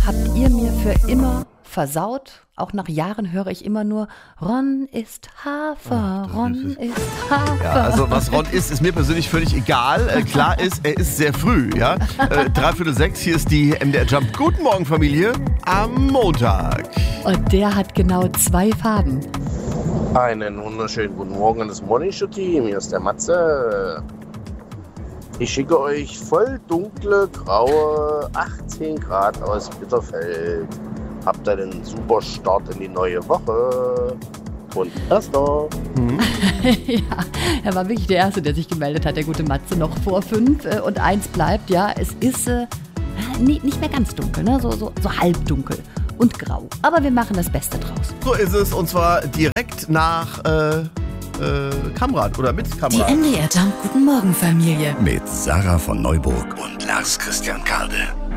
habt ihr mir für immer versaut. Auch nach Jahren höre ich immer nur, Ron ist Hafer, Ron ist Hafer. Ja, also was Ron ist mir persönlich völlig egal. Klar ist, er ist sehr früh. Ja? 5:45, hier ist die MDR Jump. Guten Morgen, Familie, am Montag. Und der hat genau 2 Farben. Einen wunderschönen guten Morgen an das Morning Show Team. Hier ist der Matze. Ich schicke euch voll dunkle, graue 18 Grad aus Bitterfeld. Habt ihr einen super Start in die neue Woche. Und erster. Ja, er war wirklich der Erste, der sich gemeldet hat, der gute Matze, noch vor 5 und 1 bleibt. Ja, es ist nicht mehr ganz dunkel, ne? so halbdunkel und grau. Aber wir machen das Beste draus. So ist es, und zwar direkt nach Kamrat oder mit Die Kamrat. MDR Jump Guten Morgen Familie. Mit Sarah von Neuburg und Lars Christian Kade.